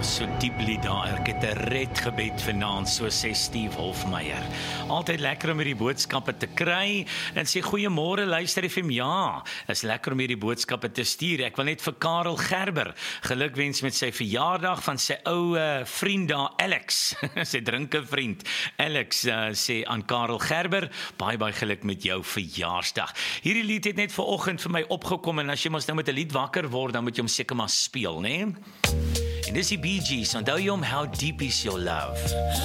so dieplie daar, ek het 'n redgebed vanaand, so sê Steve Hofmeyer. Altyd lekker om hierdie boodskappe te kry, en sê goeiemôre luister FM, ja, is lekker om hierdie boodskappe te stuur. Ek wil net vir Karel Gerber gelukwens met sy verjaardag van sy ou vriend daar, Alex, sy drinke vriend, Alex, sê aan Karel Gerber, baie geluk met jou verjaarsdag. Hierdie lied het net vanoggend vir my opgekom, en as jy mos nou met 'n lied wakker word, dan moet jy hom seker maar speel, né? En dis die Bee Gees, onthou jy hom, How Deep Is Your Love?